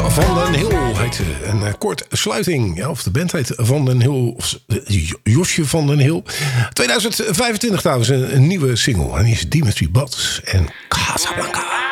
Van den Hill heet ze. Een kort sluiting. Ja, of de band heet Van den Hill. Of Josje van den Hill. 2025 trouwens een nieuwe single. En die is Dimitri Bats en Casablanca.